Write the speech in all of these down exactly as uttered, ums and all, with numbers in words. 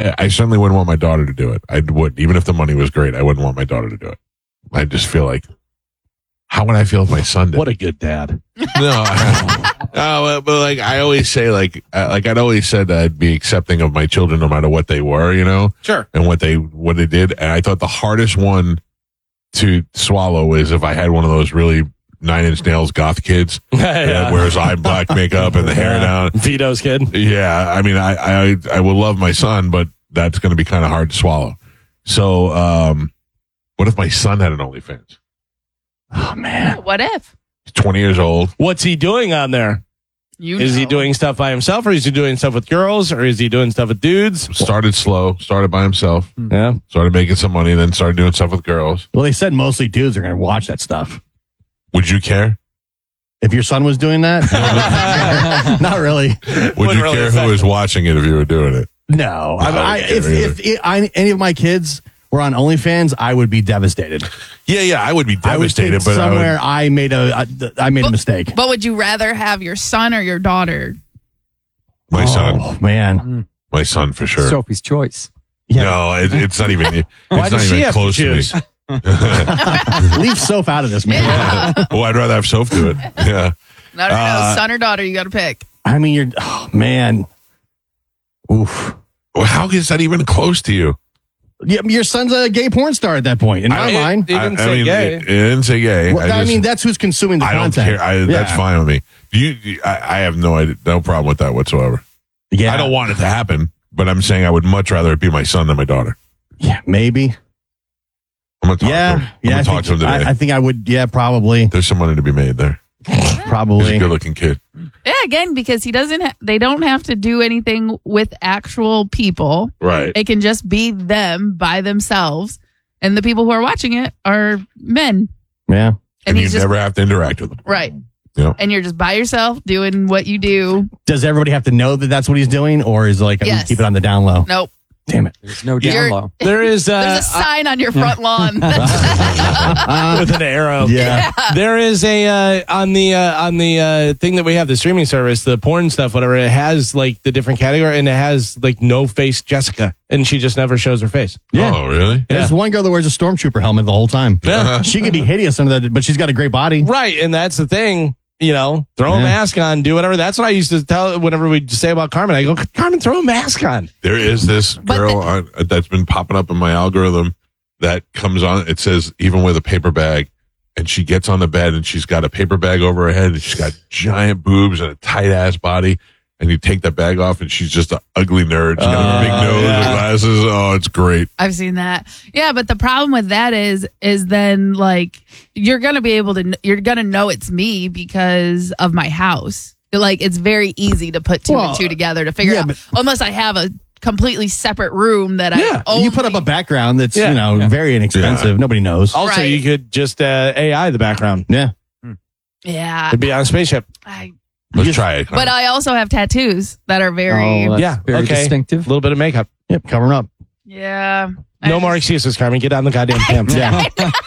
I, I certainly wouldn't want my daughter to do it. I would, even if the money was great, I wouldn't want my daughter to do it. I just feel like, how would I feel if my son did? What a good dad. No, I, no, but like I always say, like uh, like I'd always said that I'd be accepting of my children no matter what they were, you know, sure, and what they what they did. And I thought the hardest one to swallow is if I had one of those really Nine Inch Nails goth kids yeah. that wears eye black makeup and the hair down. Vito's kid. Yeah, I mean, I I I will love my son, but that's going to be kind of hard to swallow. So, um, what if my son had an OnlyFans? Oh man, what if? He's twenty years old. What's he doing on there? You is know. he doing stuff by himself, or is he doing stuff with girls, or is he doing stuff with dudes? Started slow, started by himself. Yeah, started making some money, then started doing stuff with girls. Well, they said mostly dudes are going to watch that stuff. Would you care if your son was doing that? Not really. Would Wouldn't you really care who was watching it if you were doing it? No, I, I I, if, if, if I, any of my kids were on OnlyFans, I would be devastated. Yeah, yeah, I would be devastated. I would think but somewhere I, would, I made a, I, I made but, a mistake. But would you rather have your son or your daughter? My oh, son, man, my son for sure. Sophie's choice. Yeah. No, it, it's not even. It's Why not does she even have close to to, choose? me. Leave Soph out of this, man. Yeah. Well, I'd rather have Soph do it. Yeah. No, no, no. Uh, Son or daughter, you got to pick. I mean, you're, oh, man. Oof. Well, how is that even close to you? Yeah, your son's a gay porn star at that point. In my I, mind, He didn't I, say I mean, gay. It, it didn't say gay. Well, I, just, mean, that's who's consuming the I don't content. care. I, Yeah. That's fine with me. You, I, I have no idea, no problem with that whatsoever. Yeah, I don't want it to happen, but I'm saying I would much rather it be my son than my daughter. Yeah, maybe. I'm gonna talk Yeah, to him. I'm yeah. gonna I talk think, to him today. I, I think I would. Yeah, probably, There's some money to be made there. He's a probably. good-looking kid. Yeah, again, because he doesn't. Ha- they don't have to do anything with actual people. Right. It can just be them by themselves, and the people who are watching it are men. Yeah, And, And you he's just never have to interact with them. right. Yep. And you're just by yourself doing what you do. Does everybody have to know that that's what he's doing, or is it like Yes. we keep it on the down low? Nope. Damn it! There's no You're- down low. There is uh, There's a sign on your front lawn. with an arrow. Yeah. There is a uh, on the uh, on the uh, thing that we have, the streaming service, the porn stuff, whatever. It has like the different category, and it has like no face Jessica, and she just never shows her face. Yeah. Oh, really? There's one girl that wears a stormtrooper helmet the whole time. Yeah. She could be hideous under that, but she's got a great body. Right, and that's the thing. You know, throw a Yeah. mask on, do whatever. That's what I used to tell whenever we say about Carmen. I go, Carmen, throw a mask on. There is this girl on, that's been popping up in my algorithm that comes on. It says, even with a paper bag, and she gets on the bed and she's got a paper bag over her head and she's got giant boobs and a tight ass body. And you take that bag off and she's just an ugly nerd. She's got a big nose yeah. and glasses. Oh, it's great. I've seen that. Yeah, but the problem with that is, is then like you're gonna be able to, you're gonna know it's me because of my house. Like it's very easy to put two Well, and two together to figure yeah, out. but- Unless I have a completely separate room that Yeah, I only, you put up a background that's Yeah. you know very inexpensive. Nobody knows. Also, Right. you could just uh, A I the background. Yeah, yeah. It'd be on a spaceship. I, Let's try it. but I also have tattoos that are very Oh, that's yeah, very okay. distinctive. A little bit of makeup. yep, covering up. yeah. No I more excuses, Carmen. Get on the goddamn cam. Yeah.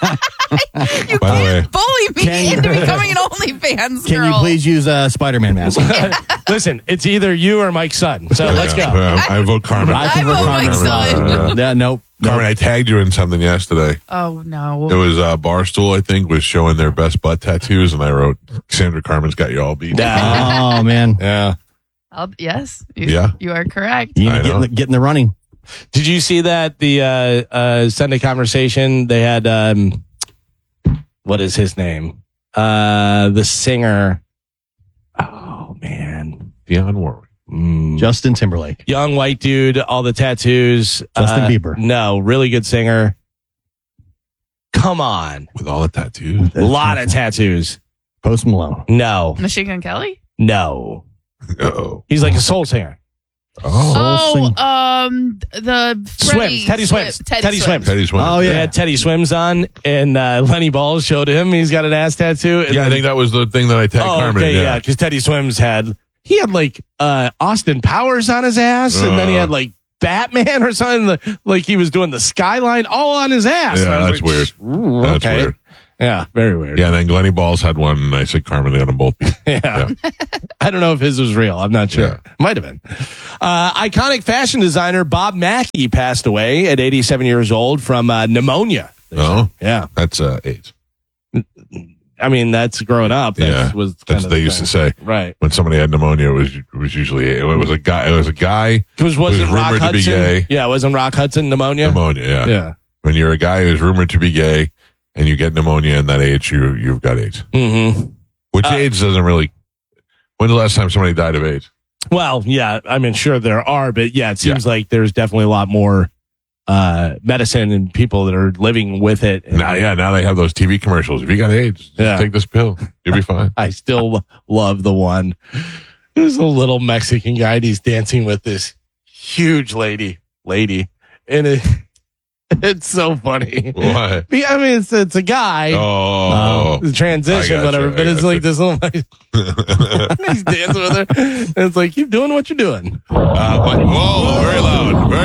You By the way, can't bully me Can- into becoming an OnlyFans Can girl. you please use a Spider-Man mask? Listen, it's either you or Mike's son. So let's go. Uh, I vote Carmen. I I prefer vote Mike's Carmen. son. Yeah, nope. Carmen, I tagged you in something yesterday. Oh no. It was uh, Barstool, I think, was showing their best butt tattoos, and I wrote, Sandra Carmen's got you all beat. Oh man, Yeah. I'll, yes. You, Yeah. You are correct. you need I to get in, know. the, get in the running. Did you see that the uh, uh, Sunday conversation? They had um, what is his name? Uh, the singer. Oh man, Dionne Warwick. Mm. Justin Timberlake. Young white dude, all the tattoos. Justin Uh, Bieber. No, really good singer. Come on, With all the tattoos. a lot of tattoos. Post Malone. No, Machine Gun Kelly? no, Uh-oh. he's like a soul singer. Oh. Soul Oh, um, the Freddie Swims, Teddy Swims, Teddy, Teddy Swims. Swims. Teddy Swims. Oh, They yeah. had Teddy Swims on, and uh, Lenny Balls showed him. He's got an ass tattoo. And Yeah, I then- think that was the thing that I tagged Oh, Carmen. okay, in, yeah, because Teddy Swims had he had like uh, Austin Powers on his ass, and then he Uh. had like Batman or something, like he was doing the skyline all on his ass. Yeah, And I was that's like, weird. Ooh, That's okay. weird. Yeah, very weird. Yeah, and then Glenny Balls had one, and I said Carmen got them both. Yeah. I don't know if his was real. I'm not sure. Yeah. Might have been. Uh, iconic fashion designer Bob Mackie passed away at eighty-seven years old from uh, pneumonia. Oh, Yeah. that's uh, AIDS. I mean, that's growing up. That Yeah, was that's kind what of they the used to thing. say. Right. When somebody had pneumonia, it was it was usually it was a guy. It was a guy It was, was who it was Rock rumored to be Hudson? gay. Yeah, wasn't Rock Hudson pneumonia? Pneumonia. Yeah. Yeah. When you're a guy who's rumored to be gay and you get pneumonia in that age, you you've got AIDS. Mm-hmm. Which Uh, AIDS doesn't really. When's the last time somebody died of AIDS? Well, yeah, I mean, sure there are, but yeah, it seems like there's definitely a lot more uh, medicine and people that are living with it. And Now, yeah, now they have those T V commercials. If you got AIDS, just Yeah. take this pill. You'll be fine. I still love the one. There's a little Mexican guy and he's dancing with this huge lady, lady, and it, it's so funny. What? Yeah, I mean, it's it's a guy. Oh, The transition, I gotcha, whatever, I but it's gotcha. like this little. He's dancing with her. And it's like, keep doing what you're doing. uh, but, whoa, very loud, very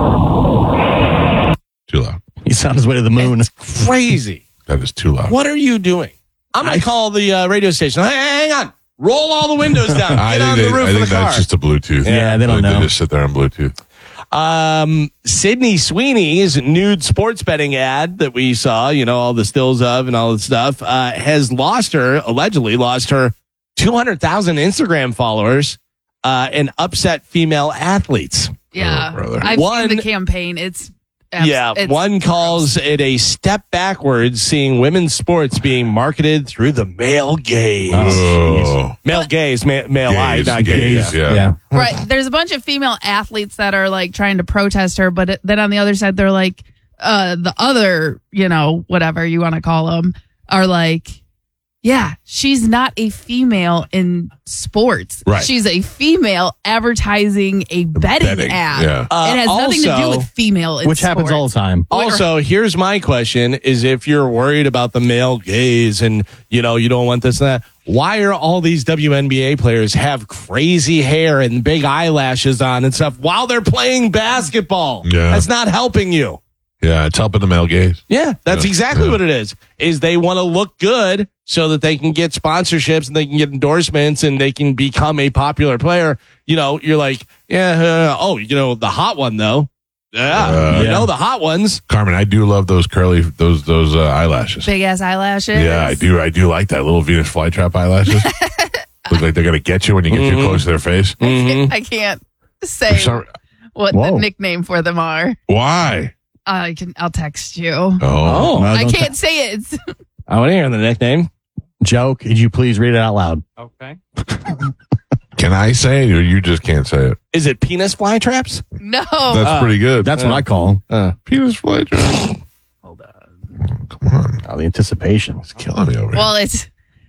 loud. Too loud. He's on his way to the moon. Crazy. That is too loud. What are you doing? I'm going to call the uh, radio station. Hey, hang on. Roll all the windows down. I Get on think, the they, roof I of think the car. that's just a Bluetooth. Yeah, they don't I think know. They just sit there on Bluetooth. Um, Sydney Sweeney's nude sports betting ad that we saw, you know, all the stills of and all the stuff, uh, has lost her, allegedly lost her two hundred thousand Instagram followers, uh, and upset female athletes. Yeah, Oh, brother. I've One- seen the campaign. It's abs- Yeah, it's one calls it a step backwards, seeing women's sports being marketed through the male gaze. Oh, Male gaze, ma- male eye, gaze, not gaze. gaze, yeah. Yeah. right. There's a bunch of female athletes that are like trying to protest her, but it, then on the other side, they're like, uh, the other, you know, whatever you want to call them, are like, yeah, she's not a female in sports. Right. She's a female advertising a betting, Betting, ad. yeah. Uh, it has nothing to do also- with female in Which happens sports. all the time. Also, here's my question is if you're worried about the male gaze and, you know, you don't want this and that, why are all these W N B A players have crazy hair and big eyelashes on and stuff while they're playing basketball? Yeah. That's not helping you. Yeah, it's helping the male gaze. Yeah, that's Yeah, exactly yeah. what it is. Is they want to look good so that they can get sponsorships and they can get endorsements and they can become a popular player. You know, you're like, yeah, uh, oh, you know, the hot one though. Yeah, Uh, you yeah. know the hot ones. Carmen, I do love those curly, those those uh, eyelashes. Big ass eyelashes. Yeah, I do. I do like that little Venus flytrap eyelashes. Look like they're gonna get you when you get too Mhm. close to their face. Mhm. I can't say For some- what Whoa. the nickname for them are. why? I can. I'll text you. Oh, Oh, No, I don't can't say it. It's, I want to hear the nickname. Joe, could you please read it out loud? Okay. can I say it or you just can't say it? Is it penis flytraps? no. That's Uh, pretty good. That's what I call Uh, penis flytrap. hold on. Come on, oh, the anticipation. it's killing me over here. well, it's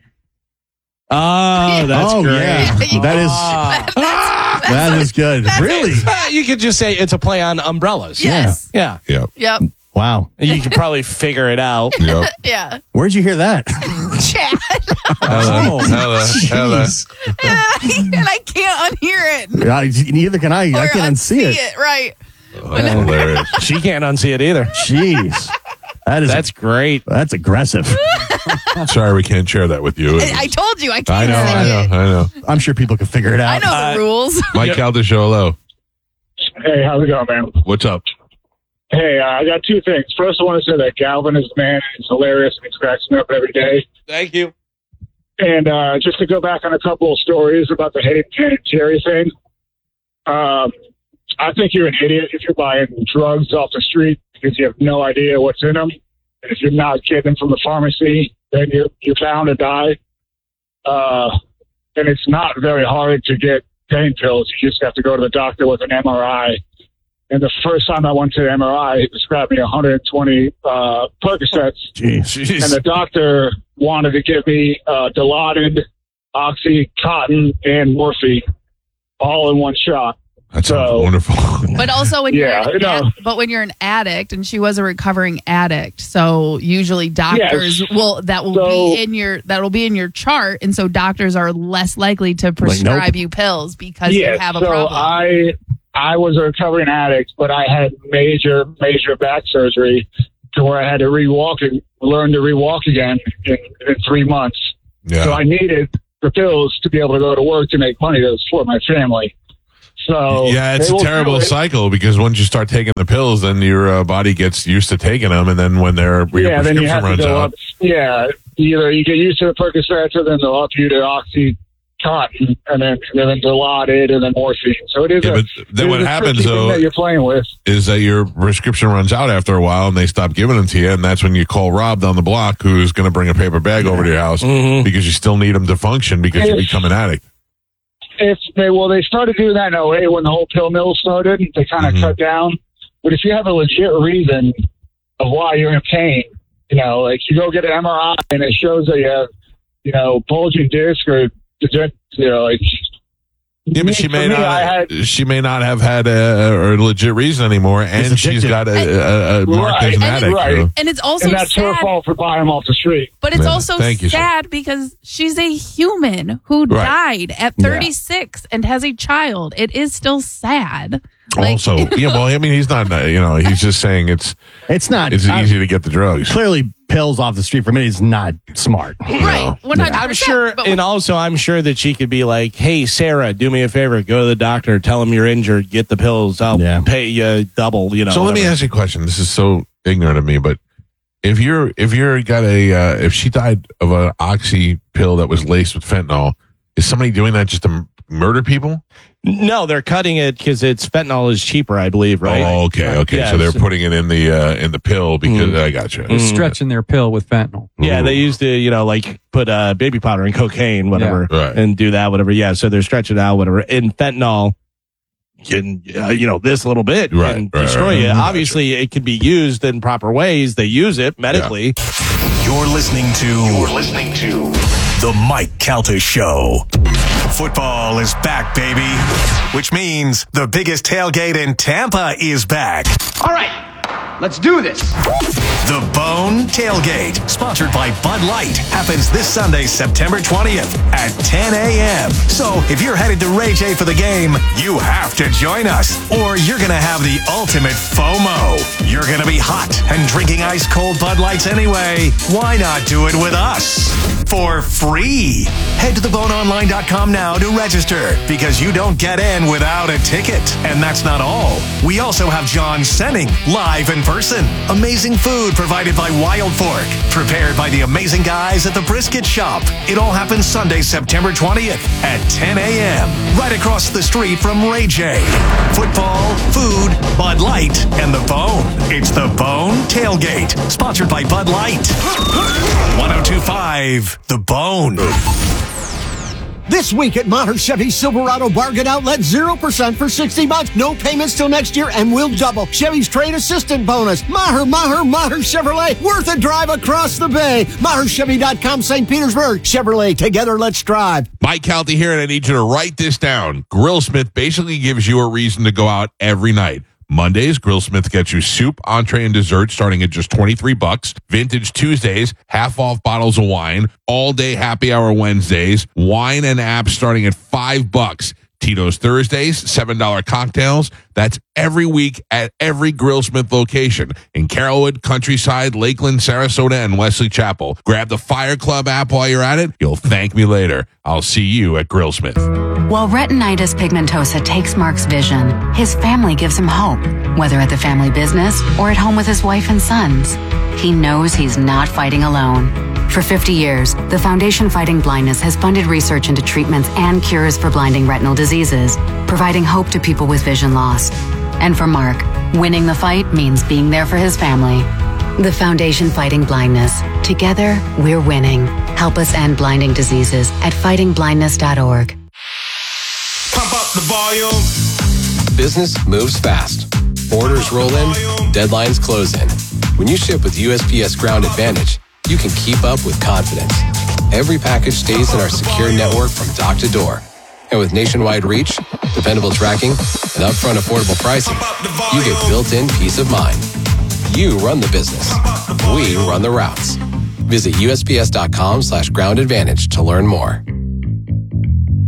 Oh, that's Oh, great. yeah. Yeah, you- That is Ah. that is good. Really? Ah, you could just say it's a play on umbrellas. yes. Yeah. Yep. Yep. Wow. You could probably figure it out. Yep. Yeah. Where'd you hear that? Chad. Hello. Oh, Hello. Hello. jeez. and I can't unhear it. I- Neither can I. I Or can't unsee unsee it. Right. Oh, that's hilarious. She can't unsee it either. Jeez. That is That's great. that's aggressive. Sorry, we can't share that with you. I, I told you I can't I know. say I know. it. I know. I'm sure people can figure it I out. know Uh, the rules. Mike Yep. Caldeshow, hello. Hey, how's it going, man? What's up? Hey, uh, I got two things. First, I want to say that Galvin is the man. He's hilarious, and he cracks me up every day. Thank you. And uh, just to go back on a couple of stories about the Hayden and Jerry thing, um, I think you're an idiot if you're buying drugs off the street because you have no idea what's in them. And if you're not getting them from the pharmacy, then you're, you're bound to die. Uh, and it's not very hard to get pain pills. You just have to go to the doctor with an M R I. And the first time I went to the M R I, he prescribed me one hundred twenty uh, Percocets. Jeez. And the doctor wanted to give me uh, Dilaudid, Oxycontin, and morphine all in one shot. That sounds So- wonderful. But also when Yeah, you're an I know. ad- but when you're an addict, and she was a recovering addict, so usually doctors Yes. will that will So- be in your that will be in your chart, and so doctors are less likely to prescribe you pills because Yes, you have a so problem. I I was a recovering addict, but I had major major back surgery, to where I had to re-walk and learn to re-walk again in, in three months. Yeah. So I needed the pills to be able to go to work to make money to support my family. So yeah, it's they a will terrible do it. cycle because once you start taking the pills, then your uh, body gets used to taking them, and then when their your Yeah, then you prescription have to runs go out, up. Yeah, either you get used to the Percocets, or then they'll up you to Oxycontin, and then and then Dilaudid, and then morphine. So it is. Yeah, a, but then it what is a happens, tricky thing though, that you're playing with. is that your prescription runs out after a while, and they stop giving them to you, and that's when you call Rob down the block, who's going to bring a paper bag over to your house Mhm. because you still need them to function because you If- become an addict. If they well, they started doing that in oh eight when the whole pill mill started. They kind of Mhm. cut down. But if you have a legit reason of why you're in pain, you know, like you go get an M R I and it shows that you have, you know, bulging disc or, you know, like. Yeah, but she for may me, not. I had, she may not have had a, a legit reason anymore, and It's she's addictive. got a, a, a mark Right. as an And- addict. right. you know? And it's also and that's her sad. fault for buying them off the street. But it's Yeah. also Thank you, sir. sad because she's a human who Right. died at thirty-six and has a child. It is still sad. Like- Also, yeah. Well, I mean, he's not. uh, You know, he's just saying it's It's not. it's I- easy to get the drugs. Clearly, pills off the street for me is not smart. Right. one hundred percent. I'm sure, But and also I'm sure that she could be like, "Hey, Sarah, do me a favor, go to the doctor, tell him you're injured, get the pills, I'll Yeah. pay you double." You know. So let me whatever. ask you a question. This is so ignorant of me, but if you're if you're got a uh, if she died of an oxy pill that was laced with fentanyl, is somebody doing that just to m- murder people? No, they're cutting it because it's fentanyl is cheaper, I believe, right? Oh, okay, okay. Yeah, so they're so- putting it in the uh, in the pill because Mm. I got you. Mm. Stretching their pill with fentanyl. Yeah, they used to, you know, like put uh, baby powder and cocaine, whatever, Yeah. Right. and do that, whatever. Yeah, so they're stretching it out, whatever. And fentanyl can, uh, you know, this little bit Right, can right, destroy right. you. Mhm. Obviously, it can be used in proper ways. They use it medically. You're listening to. You're listening to the Mike Calta Show. Football is back, baby, which means the biggest tailgate in Tampa is back. All right, let's do this. The Bone Tailgate, sponsored by Bud Light, happens this Sunday, September twentieth at ten a.m. So if you're headed to Ray J for the game, you have to join us, or you're going to have the ultimate FOMO. You're going to be hot and drinking ice cold Bud Lights anyway. Why not do it with us for free? Head to the bone online dot com now to register, because you don't get in without a ticket. And that's not all. We also have John Senning live in person. Amazing food provided by Wild Fork, prepared by the amazing guys at the Brisket Shop. It all happens Sunday, September twentieth at ten a.m. right across the street from Ray J. Football, food, Bud Light, and the Bone. It's the Bone Tailgate, sponsored by Bud Light. one oh two point five The Bone. This week at Maher Chevy Silverado Bargain Outlet, zero percent for sixty months. No payments till next year, and we'll double Chevy's trade assistant bonus. Maher, Maher, Maher Chevrolet. Worth a drive across the bay. Maher Chevy dot com, Saint Petersburg. Chevrolet, together let's drive. Mike Calta here, and I need you to write this down. Grillsmith basically gives you a reason to go out every night. Mondays, Grillsmith gets you soup, entree, and dessert starting at just twenty-three bucks. Vintage Tuesdays, half off bottles of wine. All day happy hour Wednesdays, wine and apps starting at five bucks. Tito's Thursdays, seven dollar cocktails. That's every week at every Grillsmith location in Carrollwood, Countryside, Lakeland, Sarasota, and Wesley Chapel. Grab the Fire Club app while you're at it. You'll thank me later. I'll see you at Grillsmith. While retinitis pigmentosa takes Mark's vision, his family gives him hope, whether at the family business or at home with his wife and sons. He knows he's not fighting alone. For fifty years, the Foundation Fighting Blindness has funded research into treatments and cures for blinding retinal diseases, providing hope to people with vision loss. And for Mark, winning the fight means being there for his family. The Foundation Fighting Blindness. Together, we're winning. Help us end blinding diseases at fighting blindness dot org. Pump up the volume. Business moves fast. Orders roll in, deadlines close in. When you ship with U S P S Ground Advantage, you can keep up with confidence. Every package stays in our secure network from dock to door. And with nationwide reach, dependable tracking, and upfront affordable pricing, you get built-in peace of mind. You run the business. We run the routes. Visit U S P S dot com slash ground advantage to learn more. Here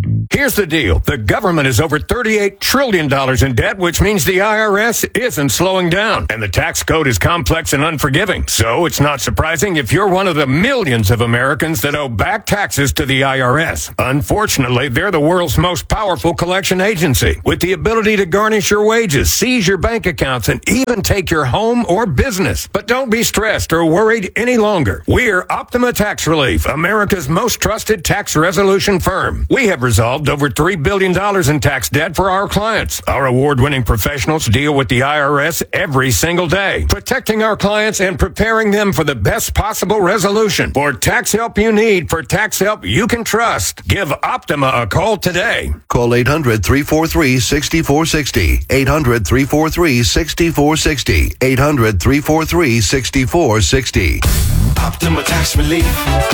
Here's the deal. The government is over thirty-eight trillion dollars in debt, which means the I R S isn't slowing down. And the tax code is complex and unforgiving. So it's not surprising if you're one of the millions of Americans that owe back taxes to the I R S. Unfortunately, they're the world's most powerful collection agency, with the ability to garnish your wages, seize your bank accounts, and even take your home or business. But don't be stressed or worried any longer. We're Optima Tax Relief, America's most trusted tax resolution firm. We have resolved over three billion dollars in tax debt for our clients. Our award-winning professionals deal with the I R S every single day, protecting our clients and preparing them for the best possible resolution. For tax help you need, for tax help you can trust, give Optima a call today. Call eight hundred, three four three, six four six zero. eight hundred, three four three, six four six zero. eight hundred, three four three, six four six zero. Optima Tax Relief.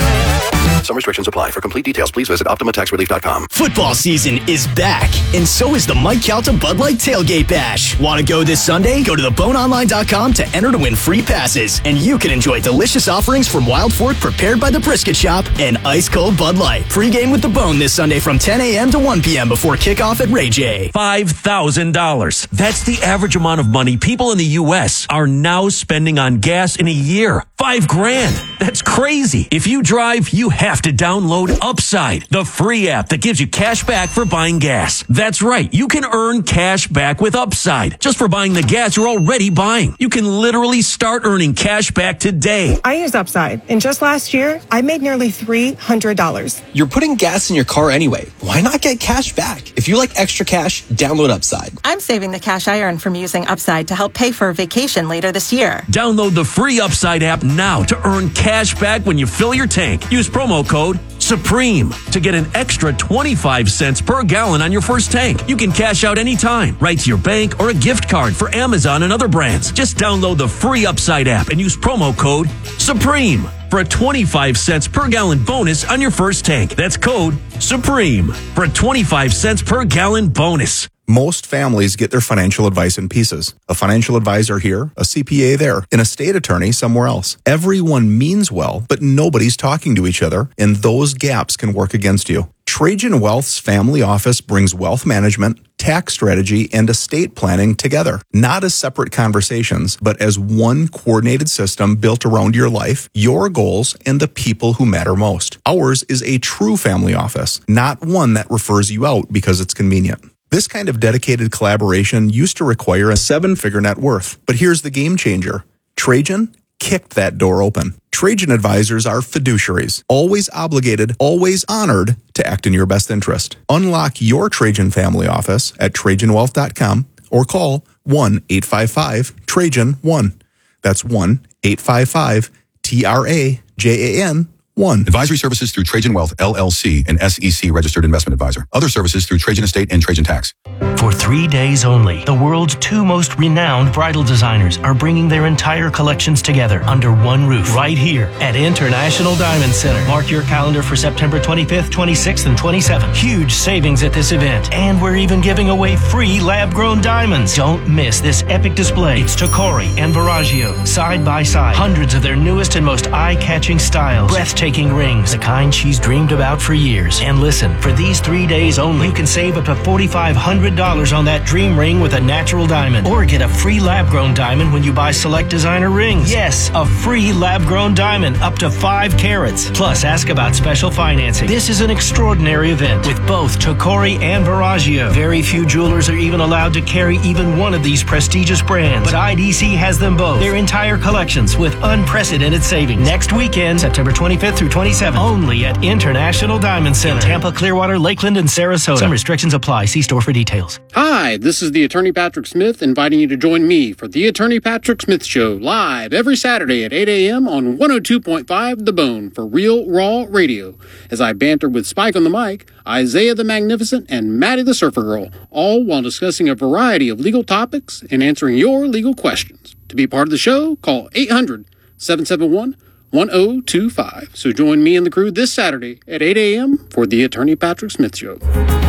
Some restrictions apply. For complete details, please visit Optima Tax Relief dot com. Football season is back, and so is the Mike Calta Bud Light Tailgate Bash. Want to go this Sunday? Go to the bone online dot com to enter to win free passes, and you can enjoy delicious offerings from Wild Fork prepared by the Brisket Shop and ice-cold Bud Light. Pre-game with the Bone this Sunday from ten a.m. to one p.m. before kickoff at Ray J. five thousand dollars. That's the average amount of money people in the U S are now spending on gas in a year. Five grand. That's crazy. If you drive, you have to download Upside, the free app that gives you cash back for buying gas. That's right. You can earn cash back with Upside just for buying the gas you're already buying. You can literally start earning cash back today. I use Upside, and just last year, I made nearly three hundred dollars. You're putting gas in your car anyway. Why not get cash back? If you like extra cash, download Upside. I'm saving the cash I earn from using Upside to help pay for a vacation later this year. Download the free Upside app now to earn cash back when you fill your tank. Use promo code SUPREME to get an extra twenty-five cents per gallon on your first tank. You can cash out anytime, right to your bank or a gift card for Amazon and other brands. Just download the free Upside app and use promo code SUPREME for a twenty-five cents per gallon bonus on your first tank. That's code SUPREME for a twenty-five cents per gallon bonus. Most families get their financial advice in pieces. A financial advisor here, a C P A there, an estate attorney somewhere else. Everyone means well, but nobody's talking to each other, and those gaps can work against you. Trajan Wealth's family office brings wealth management, tax strategy, and estate planning together, not as separate conversations, but as one coordinated system built around your life, your goals, and the people who matter most. Ours is a true family office, not one that refers you out because it's convenient. This kind of dedicated collaboration used to require a seven-figure net worth, but here's the game changer. Trajan kicked that door open. Trajan advisors are fiduciaries, always obligated, always honored to act in your best interest. Unlock your Trajan family office at Trajan Wealth dot com or call one eight five five Trajan one. That's one eight five five T R A J A N one. Advisory services through Trajan Wealth, L L C, an S E C registered investment advisor. Other services through Trajan Estate and Trajan Tax. For three days only, the world's two most renowned bridal designers are bringing their entire collections together under one roof, right here at International Diamond Center. Mark your calendar for September twenty-fifth, twenty-sixth, and twenty-seventh. Huge savings at this event, and we're even giving away free lab-grown diamonds. Don't miss this epic display. It's Tacori and Viraggio, side by side. Hundreds of their newest and most eye-catching styles. Breathtaking rings, the kind she's dreamed about for years. And listen, for these three days only, you can save up to four thousand five hundred dollars on that dream ring with a natural diamond, or get a free lab-grown diamond when you buy select designer rings. Yes, a free lab-grown diamond up to five carats. Plus, ask about special financing. This is an extraordinary event with both Tacori and Viraggio. Very few jewelers are even allowed to carry even one of these prestigious brands, but I D C has them both. Their entire collections with unprecedented savings. Next weekend, September twenty-fifth through twenty-seventh, only at International Diamond Center. In Tampa, Clearwater, Lakeland, and Sarasota. Some restrictions apply. See store for details. Hi, this is the Attorney Patrick Smith inviting you to join me for the Attorney Patrick Smith Show live every Saturday at eight a.m. on one oh two point five The Bone for Real Raw Radio, as I banter with Spike on the mic, Isaiah the Magnificent, and Maddie the Surfer Girl, all while discussing a variety of legal topics and answering your legal questions. To be part of the show, call eight hundred, seven seven one, one oh two five. So join me and the crew this Saturday at eight a.m. for the Attorney Patrick Smith Show.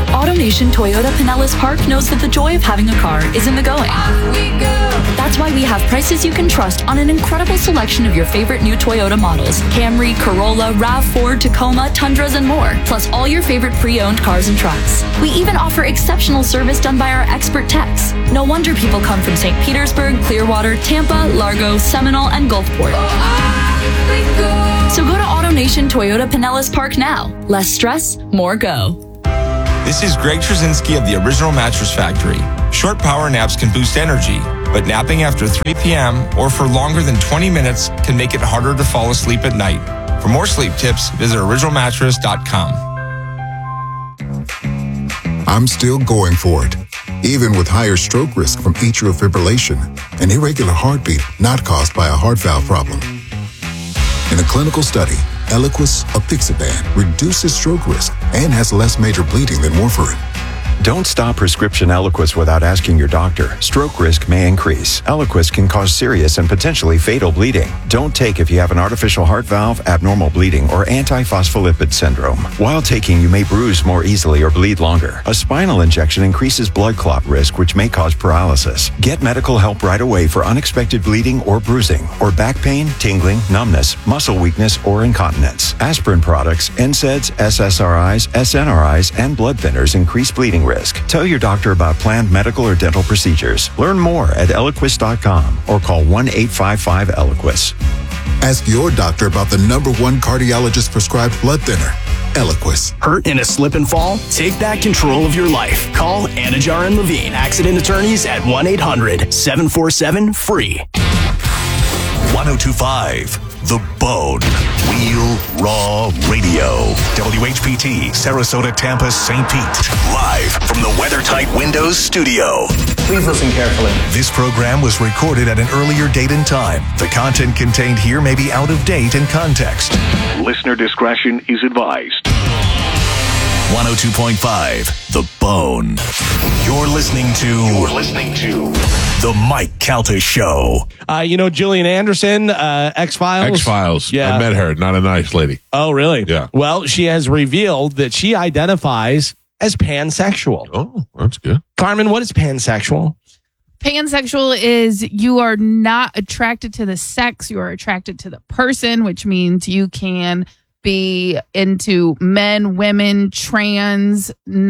AutoNation Toyota Pinellas Park knows that the joy of having a car is in the going. That's why we have have prices you can trust on an incredible selection of your favorite new Toyota models. Camry, Corolla, RAV four, Tacoma, Tundras, and more. Plus all your favorite pre-owned cars and trucks. We even offer exceptional service done by our expert techs. No wonder people come from Saint Petersburg, Clearwater, Tampa, Largo, Seminole, and Gulfport. So go to AutoNation Toyota Pinellas Park now. Less stress, more go. This is Greg Trzynski of the Original Mattress Factory. Short power naps can boost energy, but napping after three p.m. or for longer than twenty minutes can make it harder to fall asleep at night. For more sleep tips, visit original mattress dot com. I'm still going for it, even with higher stroke risk from atrial fibrillation, an irregular heartbeat not caused by a heart valve problem. In a clinical study, Eliquis apixaban reduces stroke risk and has less major bleeding than warfarin. Don't stop prescription Eliquis without asking your doctor. Stroke risk may increase. Eliquis can cause serious and potentially fatal bleeding. Don't take if you have an artificial heart valve, abnormal bleeding, or antiphospholipid syndrome. While taking, you may bruise more easily or bleed longer. A spinal injection increases blood clot risk, which may cause paralysis. Get medical help right away for unexpected bleeding or bruising, or back pain, tingling, numbness, muscle weakness, or incontinence. Aspirin products, N SAIDs, S S R Is, S N R Is, and blood thinners increase bleeding risk. Tell your doctor about planned medical or dental procedures. Learn more at Eliquis dot com or call one eight five five Eliquis. Ask your doctor about the number one cardiologist prescribed blood thinner, Eliquis. Hurt in a slip and fall? Take back control of your life. Call Anajar and Levine, accident attorneys at one eight hundred seven four seven F R E E. one oh two point five The Bone. Real Raw Radio. W H P T, Sarasota, Tampa, Saint Pete. Live from the WeatherTight Windows studio. Please listen carefully. This program was recorded at an earlier date and time. The content contained here may be out of date and context. Listener discretion is advised. one oh two point five The Bone. You're listening to You're listening to The Mike Calta Show. Uh, you know Gillian Anderson, uh, X-Files? X-Files. Yeah. I met her. Not a nice lady. Oh, really? Yeah. Well, she has revealed that she identifies as pansexual. Oh, that's good. Carmen, what is pansexual? Pansexual is you are not attracted to the sex, you are attracted to the person, which means you can be into men, women, trans,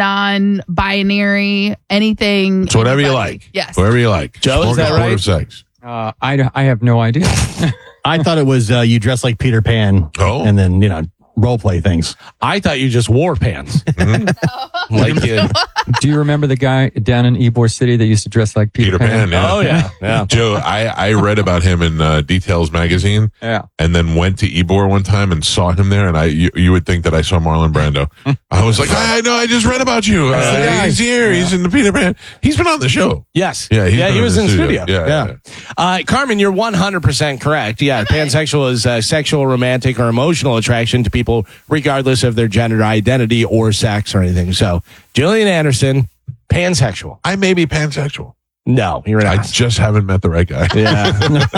non-binary, anything. So whatever you anybody. like. Yes. Whatever you like. Joe, is that Smorgasbord right? of sex. Uh, I, I have no idea. I thought it was uh, you dress like Peter Pan. Oh. And then, you know, role play things. I thought you just wore pants. Mm-hmm. like you. Do you remember the guy down in Ybor City that used to dress like Peter, Peter Pan, yeah. Oh, yeah. yeah. Joe, I, I read about him in uh, Details magazine. Yeah. And then went to Ybor one time and saw him there. And I, you, you would think that I saw Marlon Brando. I was like, I know, I just read about you. Uh, he's here. He's in the Peter Pan. He's been on the show. Yes. Yeah, he's yeah, been he was the in studio. Yeah, Yeah. yeah. Uh, Carmen, you're one hundred percent correct. Yeah, pansexual is uh, sexual, romantic, or emotional attraction to people regardless of their gender identity or sex or anything. So, Gillian Anderson, pansexual. I may be pansexual. No, you're not. I just haven't met the right guy. Yeah.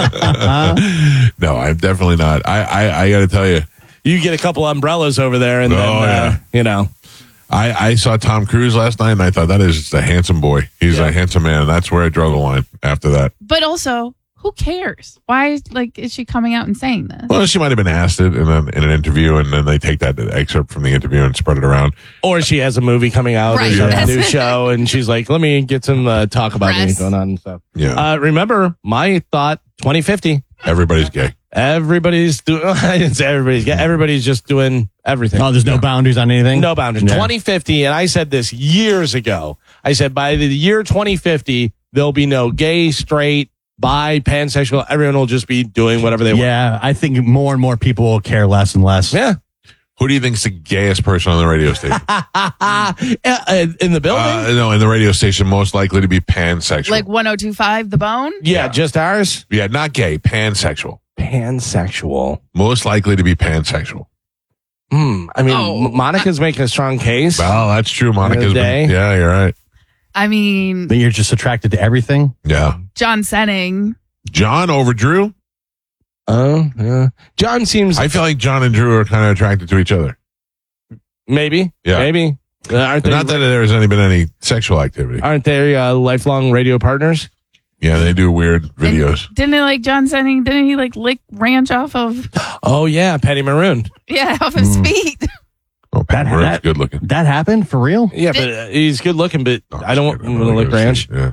No, I'm definitely not. I, I, I got to tell you. You get a couple umbrellas over there and Oh, then, uh, yeah. you know. I, I saw Tom Cruise last night and I thought that is just a handsome boy. He's Yeah. a handsome man. And that's where I draw the line after that. But also, who cares? Why, like, is she coming out and saying this? Well, she might have been asked it in an, in an interview and then they take that excerpt from the interview and spread it around. Or she has a movie coming out Right. or some Yeah. new show and she's like, let me get some uh, talk about Press. me going on. So, Yeah. uh, remember, my thought, twenty fifty. Everybody's gay. Everybody's doing, I didn't say everybody's, gay. Everybody's just doing everything. Oh, there's no boundaries on anything? No boundaries. Yeah. twenty fifty, and I said this years ago. I said by the year twenty fifty, there'll be no gay, straight, bi, pansexual. Everyone will just be doing whatever they want. Yeah, I think more and more people will care less and less. Yeah. Who do you think's the gayest person on the radio station? Uh, in the building? Uh, no, in the radio station, most likely to be pansexual. Like one oh two point five The Bone? yeah, just ours? yeah, not gay, pansexual. Pansexual. Most likely to be pansexual. Hmm. I mean, Oh. M- Monica's making a strong case. Well, that's true. Monica's day. been, yeah, you're right. I mean, But you're just attracted to everything? Yeah. John Senning. John over Drew. Oh, yeah. John seems I feel like John and Drew are kind of attracted to each other. maybe. Yeah. Maybe. Uh, aren't they, Not that there's any been any sexual activity. aren't they uh, lifelong radio partners? Yeah, they do weird videos. Didn't it like John Senning? Didn't he like lick ranch off of? Oh yeah, Patty Maroon. Yeah, off his feet. Oh, Pat Maroon's that- good looking. That happened for real? Yeah, but uh, he's good looking, but I don't want him to lick ranch. Yeah.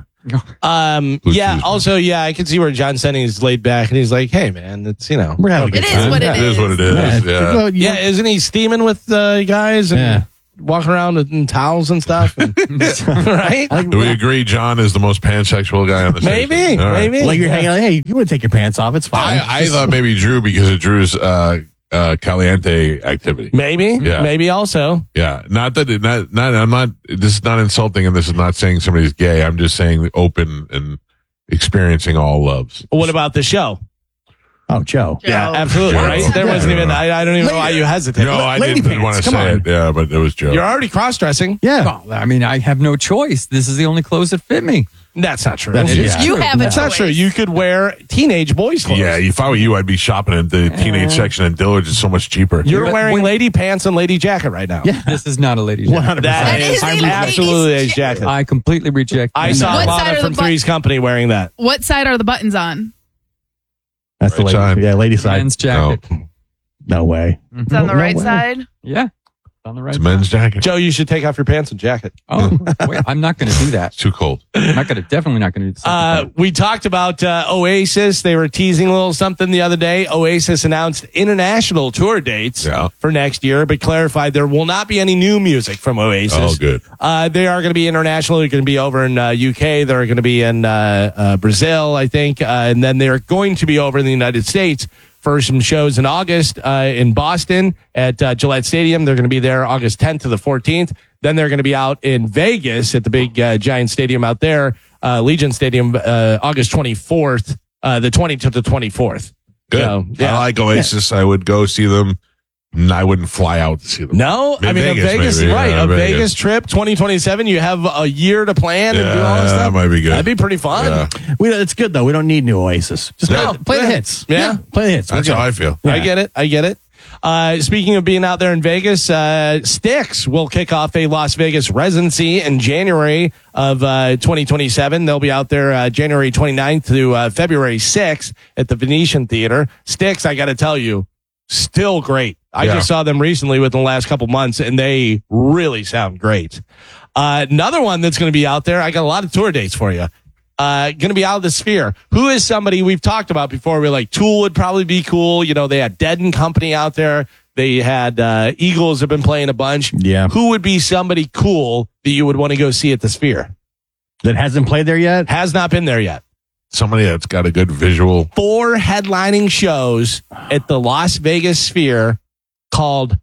Um, Blue yeah. cheese, Also, yeah, I can see where John Senning is laid back, and he's like, "Hey, man, it's you know, We're having a good It is time. what it It is what it is. Yeah. Well, you- yeah." Isn't he steaming with uh, guys and Yeah. walking around in towels and stuff? And- right? Do we agree John is the most pansexual guy on the station? Maybe, All right. maybe. Like you're hanging out. Hey, you want to take your pants off? It's fine. I, I thought maybe Drew because of Drew's uh, uh, caliente activity. Maybe, Yeah. maybe also. Yeah, not that it, not not. I'm not. This is not insulting, and this is not saying somebody's gay. I'm just saying open and experiencing all loves. What about the show? Oh, Joe. Yeah, absolutely. Joe. Right? There wasn't even. I, I don't even know why you hesitated. No, I Lady didn't want to pants, come say on. it. Yeah, but it was Joe. You're already cross dressing. Yeah. Well, I mean, I have no choice. This is the only clothes that fit me. That's not true. That's- It is yeah. You true. have a That's not choice. true. You could wear teenage boys clothes. Yeah, if I were you, I'd be shopping at the teenage section in Dillard's. It's so much cheaper. You're But wearing when- lady pants and lady jacket right now. Yeah. This is not a lady one jacket. hundred That percent. That is is a lady's absolutely a jacket. I completely reject I that. saw What side Mama are from the bu- Three's Company wearing that. What side are the buttons on? That's the Right lady. side. Yeah, lady side. Men's jacket. No way. It's on the No right way. side. Yeah. It's on the right It's a men's jacket. Joe, you should take off your pants and jacket. Oh, wait, I'm not going to do that. It's too cold. I'm not going to, definitely not going to do that. Uh, we talked about uh, Oasis. They were teasing a little something the other day. Oasis announced international tour dates Yeah. for next year, but clarified there will not be any new music from Oasis. Oh, good. Uh, they are going to be international. They're going to be over in uh, U K. They're going to be in uh, uh, Brazil, I think. Uh, and then they're going to be over in the United States for some shows in August uh, in Boston at uh, Gillette Stadium. They're going to be there August tenth to the fourteenth. Then they're going to be out in Vegas at the big uh, giant stadium out there, uh, Legion Stadium, uh, August twenty-fourth, uh, the twentieth to the twenty-fourth. Good. So, yeah. I like Oasis. I would go see them. And I wouldn't fly out to see them. No, I In mean, Vegas, a Vegas, maybe. right? Yeah, a Vegas. Vegas. trip, twenty twenty-seven. You have a year to plan and do all this Yeah, stuff. that might be good. That'd be pretty fun. Yeah. We, it's good though. We don't need new Oasis. Just No, play, play the yeah. hits. Yeah. play the hits. We're That's good. how I feel. I get it. I get it. Uh, speaking of being out there in Vegas, uh, Styx will kick off a Las Vegas residency in January of uh, twenty twenty-seven. They'll be out there uh, January twenty-ninth to uh, February sixth at the Venetian Theater. Styx, I got to tell you, still great. I Yeah. just saw them recently within the last couple months, and they really sound great. Uh, another one that's going to be out there, I got a lot of tour dates for you. Uh, going to be out of the Sphere. Who is somebody we've talked about before? We're like, Tool would probably be cool. You know, they had Dead and Company out there. They had uh, Eagles have been playing a bunch. Yeah. Who would be somebody cool that you would want to go see at the Sphere? That hasn't played there yet? Has not been there yet. Somebody that's got a good visual. Four headlining shows at the Las Vegas Sphere called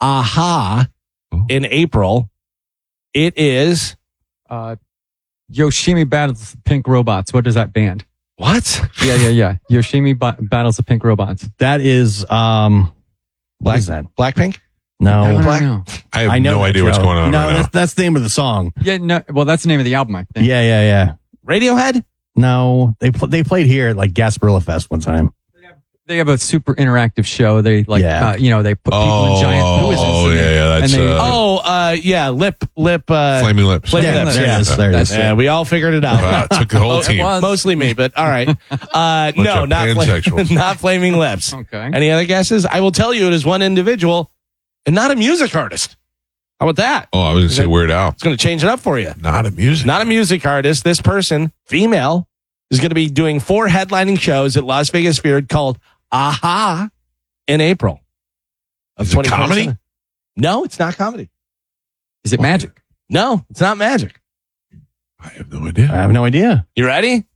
Aha in April. It is Uh, Yoshimi battles the Pink Robots. What is that band? what? Yeah, yeah, yeah. Yoshimi ba- battles the Pink Robots. That is um what is that? Blackpink? No. I don't Black- know. I have I know no that, idea what's Joe. going on No, right now. that's, that's the name of the song. Yeah, no. Well, that's the name of the album, I think. Yeah, yeah, yeah. Radiohead? No, they pl- they played here at like Gasparilla Fest one time. They have a super interactive show. They like, Yeah. uh, you know, they put people Oh, in giant. Who is this? oh, yeah, yeah, that's, And they- uh, Oh, uh, yeah, lip, lip, uh, Flaming Lips. Flaming Yeah, Lips. there it Yeah, is, there it That's- is. yeah, we all figured it out. Wow, it took the whole Oh, team. Mostly me, but all right. Uh, Bunch no, of not fla- pansexuals. not Flaming Lips. Okay. Any other guesses? I will tell you, it is one individual and not a music artist. How about that? Oh, I was going to say Weird Al. It's going to change it up for you. Not a music. Not a music artist. This person, female, is going to be doing four headlining shows at Las Vegas Sphere called Aha in April of Is it twenty twenty-seven. comedy? No, it's not comedy. Is it magic? No, it's not magic. I have no idea. I have no idea. You ready?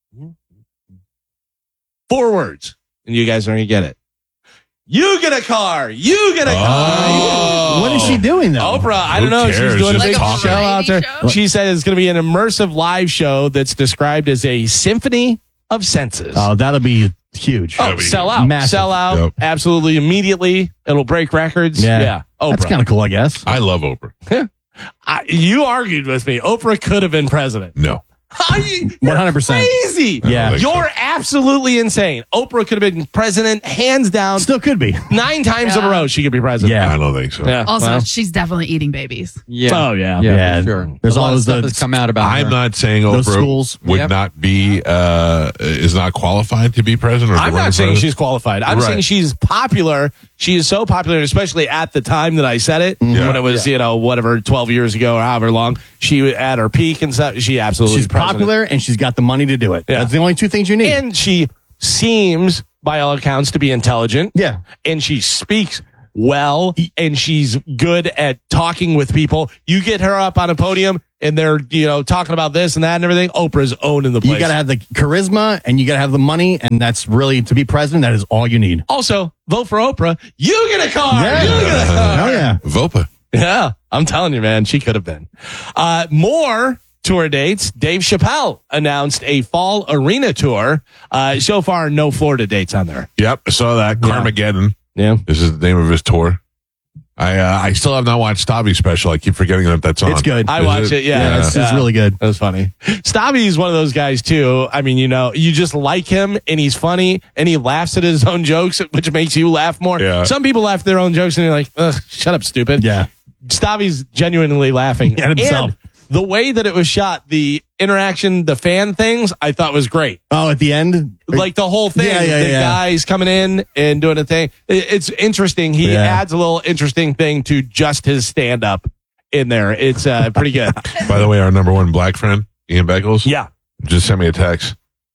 Four words, and you guys are going to get it. You get a car. You get a car. Oh. What is she doing though? Oprah, I Who don't know. cares? She's doing a Just big talking. show out there. Show? She said it's going to be an immersive live show that's described as a symphony of senses. Oh, that'll be huge. Oh, That'd be sell out. massive. Sell out. Yep. Absolutely. Immediately. It'll break records. Yeah. Yeah. Oprah. That's kind of cool, I guess. I love Oprah. I, you argued with me. Oprah could have been president. No. one hundred percent. Crazy. Yeah. You're absolutely insane. Oprah could have been president, hands down. Still could be. Nine times in a row, she could be president. Yeah. I don't think so. Yeah. Also, well. she's definitely eating babies. Yeah. Oh, yeah. Yeah, Yeah. for sure. There's a all lot of those stuff the- that's come out about I'm her. not saying Those Oprah schools. would Yep. not be uh, is not qualified to be president. Or to I'm run not for saying president. she's qualified. I'm Right. saying she's popular. She is so popular, especially at the time that I said it, Yeah. when it was, you know, whatever, twelve years ago or however long. She was at her peak and stuff. She absolutely She's is president. popular and she's got the money to do it. Yeah. That's the only two things you need. And she seems, by all accounts, to be intelligent. Yeah. And she speaks well, and she's good at talking with people. You get her up on a podium, and they're, you know, talking about this and that and everything. Oprah's owning the place. You got to have the charisma and you got to have the money, and that's really, to be president, that is all you need. Also, vote for Oprah. You get a car. Yeah. You get a car. Oh, yeah. Vopa. Yeah, I'm telling you, man, she could have been. Uh, more tour dates. Dave Chappelle announced a fall arena tour. Uh, so far, no Florida dates on there. Yep, I saw that. Carmageddon. Yeah. This is the name of his tour. I uh, I still have not watched Stabby's special. I keep forgetting that that's on. It's good. I Is watched it. Yeah, Yeah, it's, it's really good. That was funny. Stabby's one of those guys too. I mean, you know, you just like him and he's funny and he laughs at his own jokes, which makes you laugh more. Yeah. Some people laugh at their own jokes and you're like, ugh, shut up, stupid. Yeah. Stabby's genuinely laughing At himself. And the way that it was shot, the interaction, the fan things, I thought was great. Oh, at the end? Like the whole thing, Yeah, yeah, the yeah. guys coming in and doing a thing. It- It's interesting. He Yeah. adds a little interesting thing to just his stand up in there. It's uh, pretty good. By the way, our number one black friend, Ian Beckles, Yeah. just sent me a text.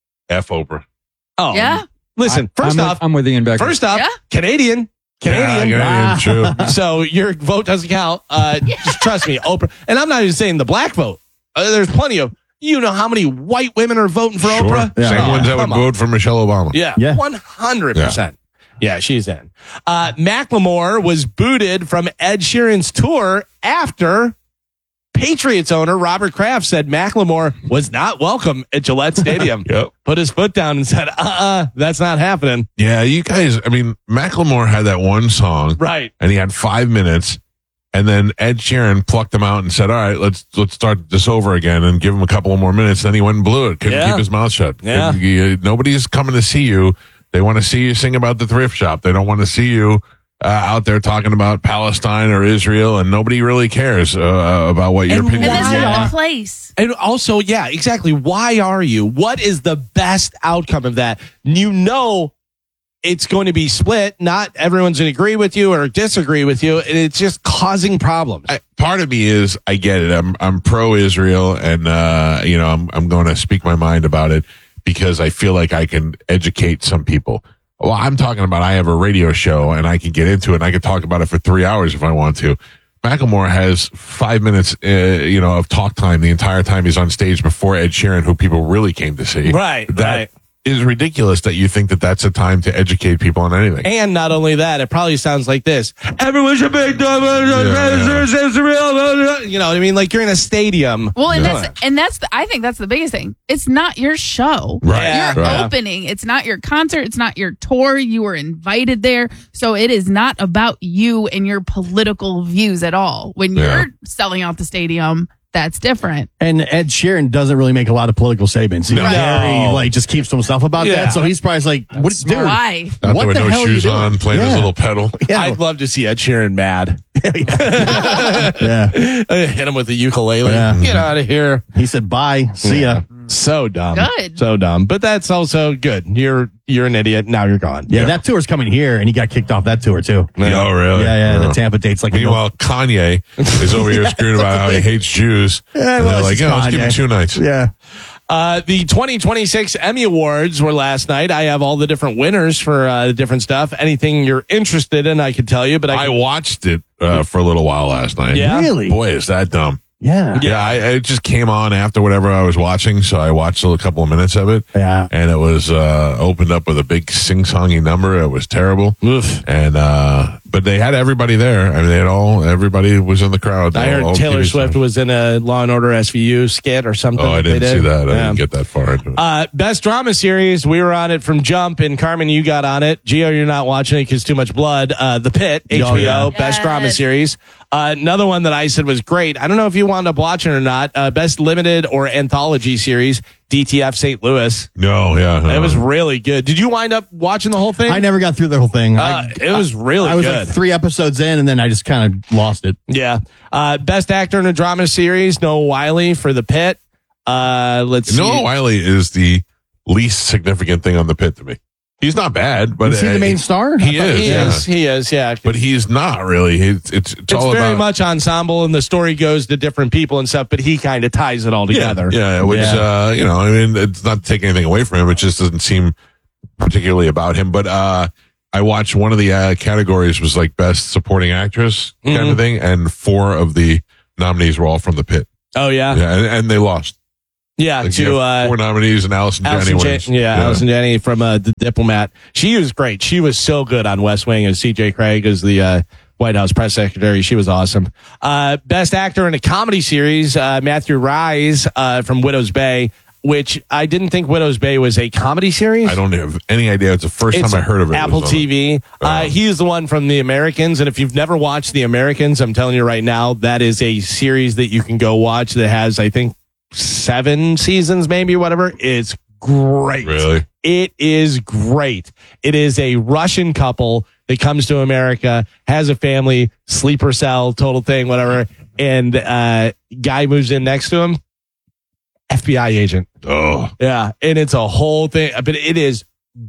F Oprah. Oh, Yeah? Listen, I- first I'm off, with, I'm with Ian Becker. first off, Yeah? Canadian. Canadian. Yeah, Canadian, true. So your vote doesn't count. Uh, Just trust me, Oprah. And I'm not even saying the black vote. Uh, there's plenty of, you know how many white women are voting for Sure. Oprah? Yeah. Same Oh, ones that would come on. vote for Michelle Obama. Yeah, Yeah. one hundred percent. Yeah, she's in. Uh, Macklemore was booted from Ed Sheeran's tour after Patriots owner Robert Kraft said Macklemore was not welcome at Gillette Stadium. Yep. Put his foot down and said, uh-uh, that's not happening. Yeah, you guys, I mean, Macklemore had that one song. Right. And he had five minutes. And then Ed Sheeran plucked him out and said, all right, let's let's start this over again and give him a couple of more minutes. Then he went and blew it. Couldn't Yeah. keep his mouth shut. Yeah. Couldn't- you- nobody's coming to see you. They want to see you sing about the thrift shop. They don't want to see you uh, out there talking about Palestine or Israel. And nobody really cares uh, about what your And opinion And is. this is Yeah. your place. And also, yeah, exactly. Why are you? What is the best outcome of that? You know, it's going to be split. Not everyone's going to agree with you or disagree with you. And it's just causing problems. I, part of me is I get it. I'm I'm pro Israel, and uh, you know I'm I'm going to speak my mind about it because I feel like I can educate some people. Well, I'm talking about I have a radio show and I can get into it and I can talk about it for three hours if I want to. Macklemore has five minutes, uh, you know, of talk time the entire time he's on stage before Ed Sheeran, who people really came to see. Right, That right. is ridiculous that you think that that's a time to educate people on anything. And not only that, it probably sounds like this. Everyone should be, you know what I mean? Like you're in a stadium. Well, and Yeah. that's and that's the, I think that's the biggest thing. It's not your show. Right. Yeah. You're Right. opening. It's not your concert. It's not your tour. You were invited there. So it is not about you and your political views at all. When Yeah. you're selling out the stadium, that's different. And Ed Sheeran doesn't really make a lot of political statements. He's No. very, like, just keeps to himself about Yeah. that. So he's probably like, what, dude, Why? Out what there with the no hell are you shoes doing? on, playing his Yeah. little pedal. Yeah. I'd love to see Ed Sheeran mad. yeah. Hit him with a ukulele. Yeah. Get out of here. He said, bye. See ya. So dumb. Good. So dumb. But that's also good. You're you're an idiot. Now you're gone. Yeah, that tour's coming here, and he got kicked off that tour, too. Oh, really? Yeah, yeah. The Tampa date's like, Meanwhile, Kanye is over here screwing about how he hates Jews. Yeah, and well, they're it's like, just yeah, let's give him Kanye. two nights. yeah. Uh, the twenty twenty-six Emmy Awards were last night. I have all the different winners for uh, different stuff. Anything you're interested in, I could tell you. But I, I watched it uh, for a little while last night. Yeah? Really? Boy, is that dumb. Yeah. Yeah, I, it just came on after whatever I was watching, so I watched a couple of minutes of it. Yeah. And it was uh, opened up with a big sing-songy number. It was terrible. Oof. And uh, but they had everybody there. I mean, they had all everybody was in the crowd. I heard all Taylor T V Swift stars. was in a Law and Order S V U skit or something. Oh, I that they didn't did. see that. I Yeah. didn't get that far into it. Uh, best drama series. We were on it from Jump, and Carmen, you got on it. Gio, you're not watching it because too much blood. Uh, The Pit, H B O, Oh, yeah. best Yes. drama series. Uh, another one that I said was great. I don't know if you wound up watching it or not. Uh, best limited or anthology series, D T F Saint Louis. No, yeah, It was really good. Did you wind up watching the whole thing? I never got through the whole thing. Uh, I, it was really I was good. like three episodes in, and then I just kind of lost it. Yeah. Uh, best actor in a drama series, Noah Wiley for The Pit. Uh, let's see. Noah Wiley is the least significant thing on The Pit to me. He's not bad, but Is he the main star? He is. He yeah. is. He is. Yeah. But he's not really. It's it's, it's, It's all very about much ensemble, and the story goes to different people and stuff. But he kind of ties it all together. Yeah, which Yeah. Uh, you know, I mean, it's not to take anything away from him. It just doesn't seem particularly about him. But uh, I watched one of the uh, categories was like best supporting actress kind Mhm. of thing, and four of the nominees were all from The Pit. Oh yeah. Yeah, and, and they lost. Yeah. Like, you to have uh, four nominees, and Allison Janney Allison wins. Jan- yeah, Allison Janney from uh, The Diplomat. She was great. She was so good on West Wing as C J Craig as the uh, White House press secretary. She was awesome. Uh, best actor in a comedy series, uh, Matthew Rise uh, from Widow's Bay, which I didn't think Widow's Bay was a comedy series. I don't have any idea. It's the first It's time I heard of it. Apple It was on- T V. Uh, he's the one from The Americans, and if you've never watched The Americans, I'm telling you right now, that is a series that you can go watch that has, I think, seven seasons, maybe, whatever. It's great. Really? It is great. It is a Russian couple that comes to America, has a family, sleeper cell, total thing, whatever, and uh, guy moves in next to him, F B I agent. Oh. Yeah, and it's a whole thing, but it is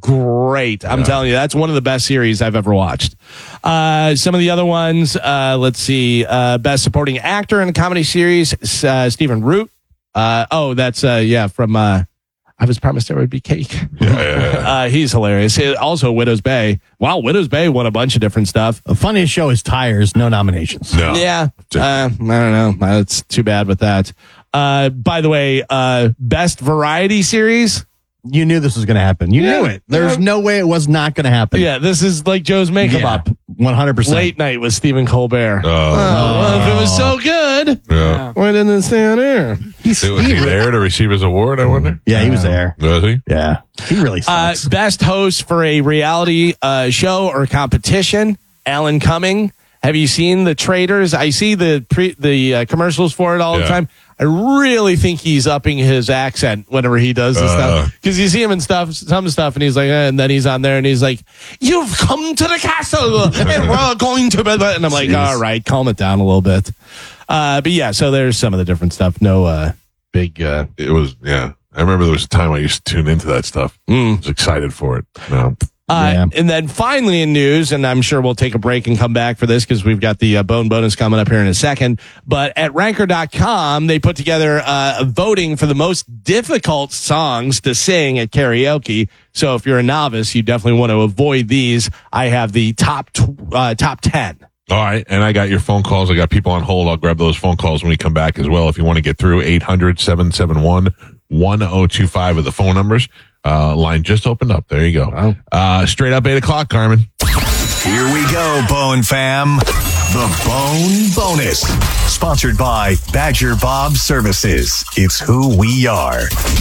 great. I'm Yeah. telling you, that's one of the best series I've ever watched. Uh, some of the other ones, uh, let's see, uh, best supporting actor in a comedy series, uh, Stephen Root. Uh, oh, that's, uh, yeah, from, uh, I was promised there would be cake. Yeah, yeah, yeah. uh, he's hilarious. Also, Widow's Bay. Wow, Widow's Bay won a bunch of different stuff. The funniest show is Tires, no nominations. No. Yeah. Uh, I don't know. That's too bad with that. Uh, by the way, uh, best variety series. You knew this was going to happen. You Yeah. knew it. There's no way it was not going to happen. Yeah, this is like Joe's makeup Yeah. up. one hundred percent. Late night with Stephen Colbert. Oh. Oh, well, if it was so good, Yeah. why didn't it stay on air? Was he there to receive his award, I wonder? Yeah, he was there. Was he? Yeah. He really Uh, sucks. best host for a reality uh, show or competition, Alan Cumming. Have you seen the Traders? I see the pre- the uh, commercials for it all the Yeah. time. I really think he's upping his accent whenever he does this Uh. stuff. Because you see him in stuff, some stuff, and he's like, eh, and then he's on there and he's like, "You've come to the castle, and we're going to bed." And I'm like, Jeez. all right, calm it down a little bit. Uh, but yeah, so there's some of the different stuff. No uh, big. Uh, It was, yeah. I remember there was a time I used to tune into that stuff. Mm. I was excited for it. No. Uh, Yeah. And then finally in news, and I'm sure we'll take a break and come back for this because we've got the uh, bone bonus coming up here in a second. But at ranker dot com, they put together uh, voting for the most difficult songs to sing at karaoke. So if you're a novice, you definitely want to avoid these. I have the top tw- uh, top ten. All right. And I got your phone calls. I got people on hold. I'll grab those phone calls when we come back as well. If you want to get through, eight hundred, seven seven one, one oh two five are the phone numbers. Uh, line just opened up. There you go. Uh, straight up eight o'clock, Carmen. Here we go, Bone Fam. The Bone Bonus. Sponsored by Badger Bob Services. It's who we are.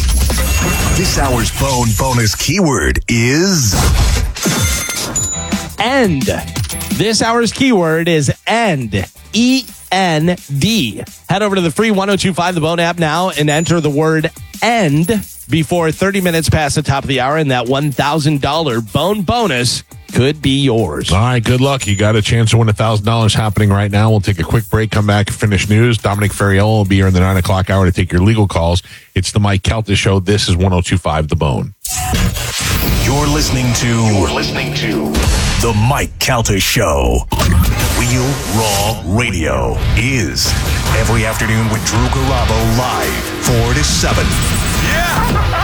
This hour's Bone Bonus keyword is End. This hour's keyword is end. E N D. Head over to the free one oh two five The Bone app now and enter the word end before thirty minutes past the top of the hour, and that one thousand dollars Bone bonus could be yours. All right. Good luck. You got a chance to win one thousand dollars happening right now. We'll take a quick break, come back, finish news. Dominic Ferriello will be here in the nine o'clock hour to take your legal calls. It's the Mike Calta Show. This is one oh two five The Bone. You're listening to You're listening to The Mike Calta Show. Real Raw Radio is every afternoon with Drew Garabo live four to seven. Yeah.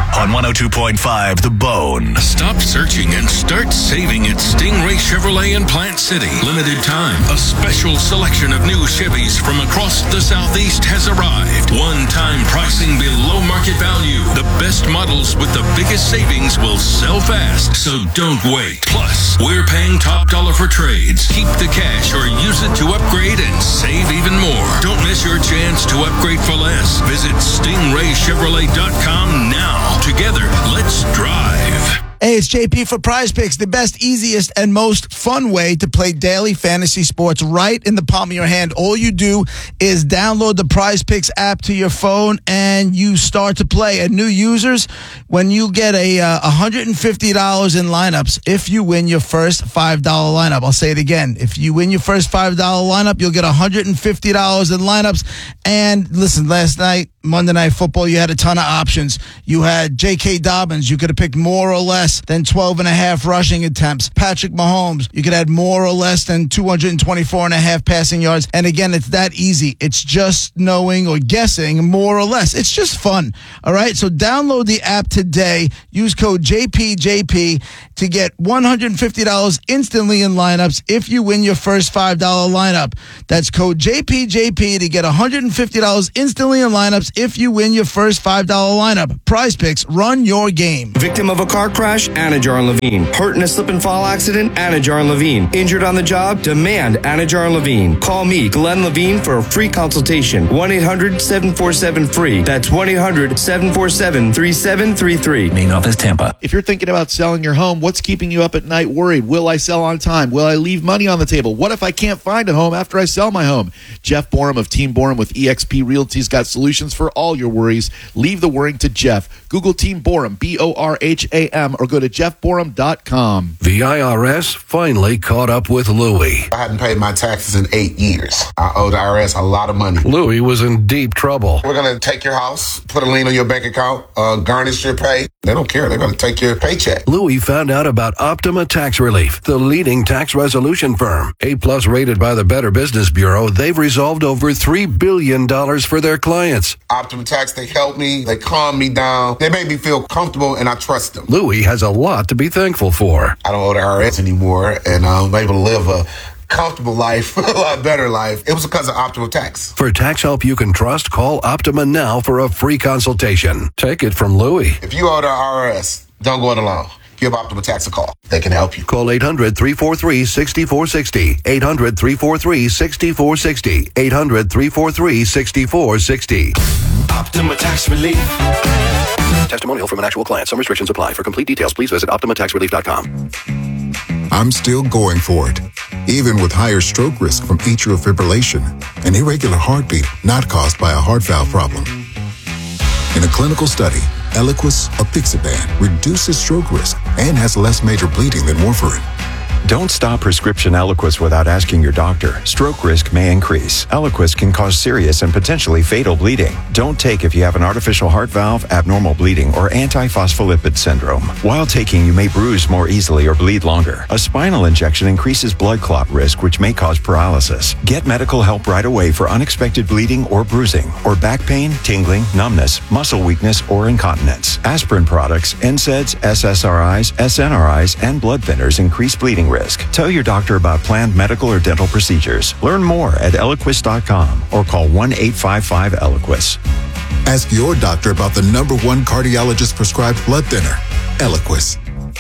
on one oh two point five The Bone. Stop searching and start saving at Stingray Chevrolet in Plant City. Limited time. A special selection of new Chevys from across the Southeast has arrived. One-time pricing below market value. The best models with the biggest savings will sell fast, so don't wait. Plus, we're paying top dollar for trades. Keep the cash or use it to upgrade and save even more. Don't miss your chance to upgrade for less. Visit stingray chevrolet dot com now. Together, let's drive. Hey, it's J P for Prize Picks, the best, easiest, and most fun way to play daily fantasy sports right in the palm of your hand. All you do is download the Prize Picks app to your phone and you start to play. And new users, when you get a uh, one hundred fifty dollars in lineups, if you win your first five dollar lineup. I'll say it again. If you win your first five dollar lineup, you'll get one hundred fifty dollars in lineups. And listen, last night, Monday Night Football, you had a ton of options. You had J K. Dobbins. You could have picked more or less than twelve and a half rushing attempts. Patrick Mahomes, you could add more or less than two hundred twenty-four and a half passing yards. And again, it's that easy. It's just knowing or guessing more or less. It's just fun. All right. So download the app today. Use code J P J P to get one hundred fifty dollars instantly in lineups if you win your first five dollar lineup. That's code J P J P to get one hundred fifty dollars instantly in lineups if you win your first five dollar lineup. Prize Picks, run your game. Victim of a car crash? Anajar and Levine. Hurt in a slip and fall accident? Anajar and Levine. Injured on the job? Demand Anajar and Levine. Call me, Glenn Levine, for a free consultation. one eight hundred seven four seven free. That's one eight hundred seven four seven three seven three three. Main office, Tampa. If you're thinking about selling your home, what's keeping you up at night worried? Will I sell on time? Will I leave money on the table? What if I can't find a home after I sell my home? Jeff Borum of Team Borum with E X P Realty's got solutions for all your worries. Leave the worrying to Jeff. Google Team Borum, B O R H A M, or go to jeff borum dot com. The I R S finally caught up with Louie. I hadn't paid my taxes in eight years. I owe the I R S a lot of money. Louie was in deep trouble. We're going to take your house, put a lien on your bank account, uh, garnish your pay. They don't care. They're going to take your paycheck. Louie found out about Optima Tax Relief, the leading tax resolution firm. A-plus rated by the Better Business Bureau, they've resolved over three billion dollars for their clients. Optima Tax, they help me. They calm me down. They make me feel comfortable, and I trust them. Louie has a lot to be thankful for. I don't owe the I R S anymore, and I'm able to live a comfortable life, a lot better life. It was because of Optima Tax. For tax help you can trust, call Optima now for a free consultation. Take it from Louie. If you owe the I R S, don't go it alone. Give Optima Tax a call. They can help you. Call eight hundred three four three six four six zero. eight hundred three four three six four six zero. eight hundred three four three six four six zero. Optima Tax Relief. Testimonial from an actual client. Some restrictions apply. For complete details, please visit optima tax relief dot com. I'm still going for it, even with higher stroke risk from atrial fibrillation, an irregular heartbeat not caused by a heart valve problem. In a clinical study, Eliquis apixaban reduces stroke risk and has less major bleeding than warfarin. Don't stop prescription Eliquis without asking your doctor. Stroke risk may increase. Eliquis can cause serious and potentially fatal bleeding. Don't take if you have an artificial heart valve, abnormal bleeding, or antiphospholipid syndrome. While taking, you may bruise more easily or bleed longer. A spinal injection increases blood clot risk, which may cause paralysis. Get medical help right away for unexpected bleeding or bruising, or back pain, tingling, numbness, muscle weakness, or incontinence. Aspirin products, N SAIDs, S S R Is, S N R Is, and blood thinners increase bleeding risk. Tell your doctor about planned medical or dental procedures. Learn more at eliquis dot com or call one eight five five Eliquis. Ask your doctor about the number one cardiologist prescribed blood thinner, Eliquis.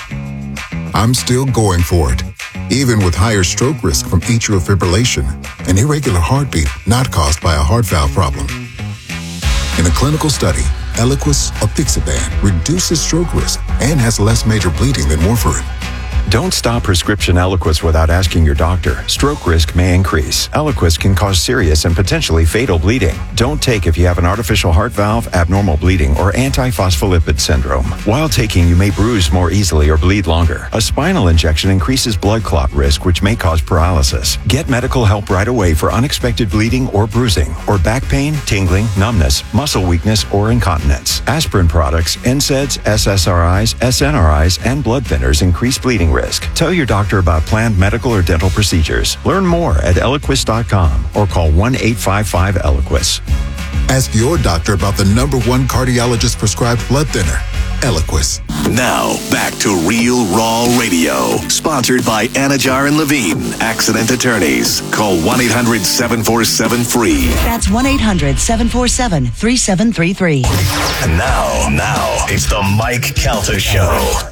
I'm still going for it, even with higher stroke risk from atrial fibrillation, an irregular heartbeat not caused by a heart valve problem. In a clinical study, Eliquis apixaban reduces stroke risk and has less major bleeding than warfarin. Don't stop prescription Eliquis without asking your doctor. Stroke risk may increase. Eliquis can cause serious and potentially fatal bleeding. Don't take if you have an artificial heart valve, abnormal bleeding, or antiphospholipid syndrome. While taking, you may bruise more easily or bleed longer. A spinal injection increases blood clot risk, which may cause paralysis. Get medical help right away for unexpected bleeding or bruising, or back pain, tingling, numbness, muscle weakness, or incontinence. Aspirin products, N SAIDs, S S R Is, S N R Is, and blood thinners increase bleeding risk. Tell your doctor about planned medical or dental procedures. Learn more at eliquis dot com or call one eight five five Eliquis. Ask your doctor about the number one cardiologist prescribed blood thinner, Eliquis. Now, back to Real Raw Radio. Sponsored by Anajar and Levine, accident attorneys. Call one eight hundred seven four seven free. That's one eight hundred seven four seven three seven three three. And now, now, it's the Mike Calta Show.